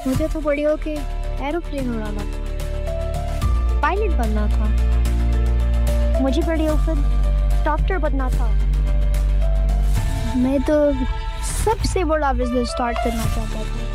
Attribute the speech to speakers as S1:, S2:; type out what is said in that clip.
S1: मुझे तो बड़ी होके एरोप्लेन उड़ाना था, पायलट बनना था। मुझे बड़ी होकर डॉक्टर बनना था। मैं तो सबसे बड़ा बिजनेस स्टार्ट करना चाहता था।